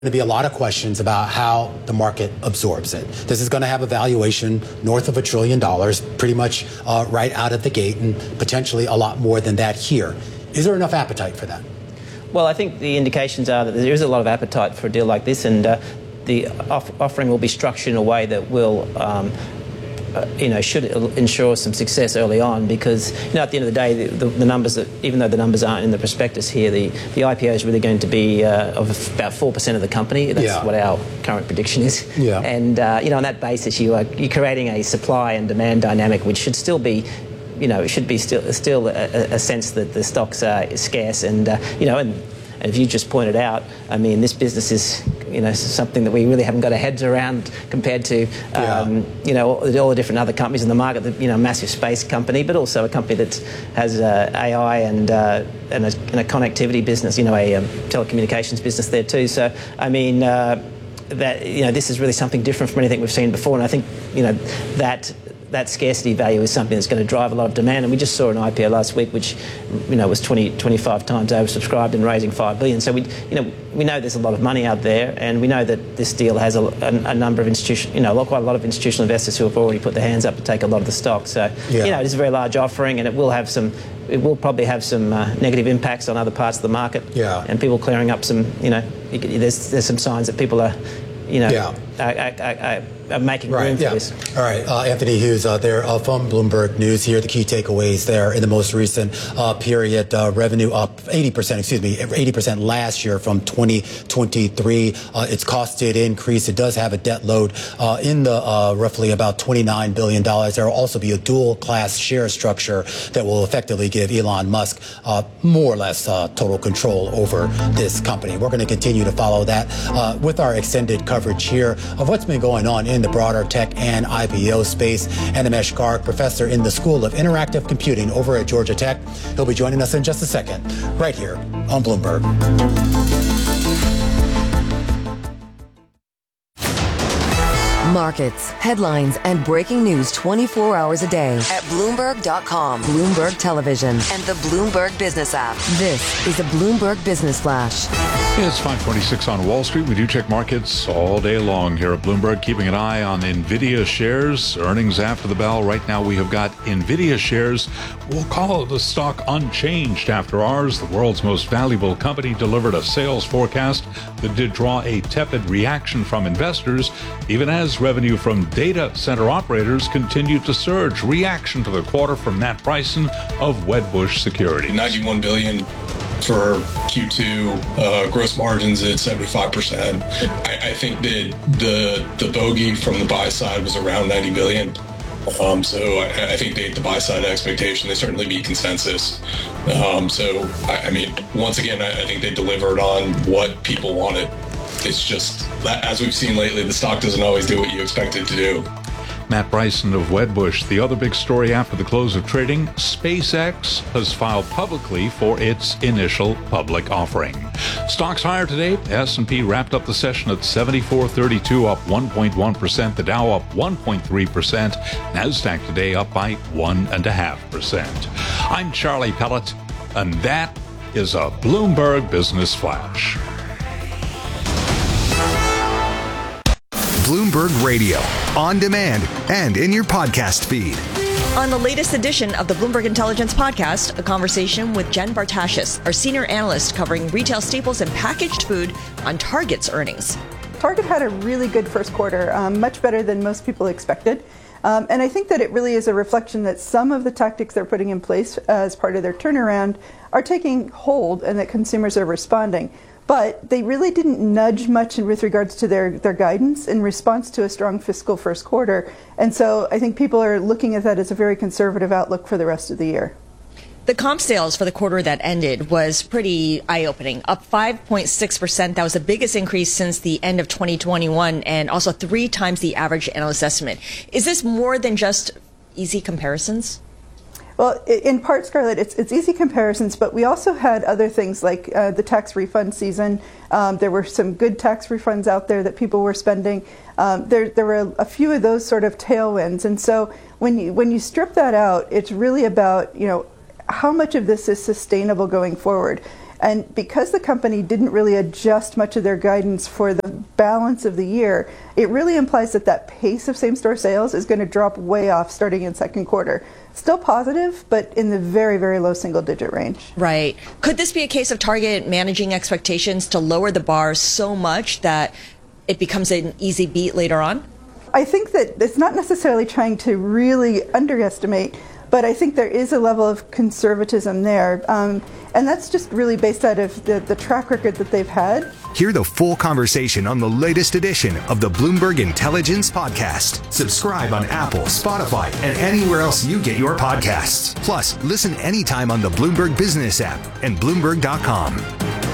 to be a lot of questions about how the market absorbs it. This is going to have a valuation north of $1 trillion, pretty much right out of the gate, and potentially a lot more than that here. Is there enough appetite for that? Well, I think the indications are that there is a lot of appetite for a deal like this, and the offering will be structured in a way that will should ensure some success early on, because at the end of the day, the numbers, even though the numbers aren't in the prospectus here, the IPO is really going to be of about 4% of the company. That's what our current prediction is. Yeah. And on that basis, you're creating a supply and demand dynamic, which should still be. It should be still a sense that the stocks are scarce, and and as you just pointed out, I mean, this business is something that we really haven't got our heads around compared to all the different other companies in the market. Massive space company, but also a company that has AI and a connectivity business, a telecommunications business there too. So I mean, this is really something different from anything we've seen before, and I think that scarcity value is something that's going to drive a lot of demand. And we just saw an IPO last week, which was 25 times oversubscribed and raising $5 billion. So we know there's a lot of money out there, and we know that this deal has a number of quite a lot of institutional investors who have already put their hands up to take a lot of the stock. So it is a very large offering, and it will probably have some negative impacts on other parts of the market. Yeah. And people clearing up some. There's some signs that people are. Making room for this. All right, Anthony Hughes there from Bloomberg News here. The key takeaways there in the most recent period. Revenue up 80% last year from 2023. Its cost did increase. It does have a debt load in the roughly about $29 billion. There will also be a dual class share structure that will effectively give Elon Musk more or less total control over this company. We're going to continue to follow that with our extended coverage here of what's been going on in the broader tech and IPO space. Animesh Garg, professor in the School of Interactive Computing over at Georgia Tech. He'll be joining us in just a second, right here on Bloomberg. Markets, headlines, and breaking news 24 hours a day at Bloomberg.com, Bloomberg Television, and the Bloomberg Business app. This is a Bloomberg Business Flash. It's 5:26 on Wall Street. We do check markets all day long here at Bloomberg, keeping an eye on NVIDIA shares. Earnings after the bell. Right now we have got NVIDIA shares. We'll call the stock unchanged after ours. The world's most valuable company delivered a sales forecast that did draw a tepid reaction from investors, even as revenue from data center operators continued to surge. Reaction to the quarter from Matt Bryson of Wedbush Securities. $91 billion for Q2, gross margins at 75%. I think that the bogey from the buy side was around $90 billion. So I think they hit the buy side expectation. They certainly beat consensus. So I mean, once again, I think they delivered on what people wanted. It's just, as we've seen lately, the stock doesn't always do what you expect it to do. Matt Bryson of Wedbush. The other big story after the close of trading, SpaceX has filed publicly for its initial public offering. Stocks higher today. S&P wrapped up the session at 7432, up 1.1%. The Dow up 1.3%. NASDAQ today up by 1.5%. I'm Charlie Pellet, and that is a Bloomberg Business Flash. Bloomberg Radio, on demand and in your podcast feed. On the latest edition of the Bloomberg Intelligence Podcast, a conversation with Jen Bartashis, our senior analyst covering retail staples and packaged food on Target's earnings. Target had a really good first quarter, much better than most people expected. And I think that it really is a reflection that some of the tactics they're putting in place as part of their turnaround are taking hold and that consumers are responding. But they really didn't nudge much with regards to their guidance in response to a strong fiscal first quarter. And so I think people are looking at that as a very conservative outlook for the rest of the year. The comp sales for the quarter that ended was pretty eye-opening, up 5.6%. That was the biggest increase since the end of 2021 and also 3 times the average analyst estimate. Is this more than just easy comparisons? Well, in part, Scarlett, it's easy comparisons, but we also had other things like the tax refund season. There were some good tax refunds out there that people were spending. There were a few of those sort of tailwinds. And so when you strip that out, it's really about, how much of this is sustainable going forward. And because the company didn't really adjust much of their guidance for the balance of the year, it really implies that pace of same-store sales is going to drop way off starting in second quarter. Still positive, but in the very, very low single-digit range. Right. Could this be a case of Target managing expectations to lower the bar so much that it becomes an easy beat later on? I think that it's not necessarily trying to really underestimate, but I think there is a level of conservatism there. And that's just really based out of the track record that they've had. Hear the full conversation on the latest edition of the Bloomberg Intelligence Podcast. Subscribe on Apple, Spotify, and anywhere else you get your podcasts. Plus, listen anytime on the Bloomberg Business app and Bloomberg.com.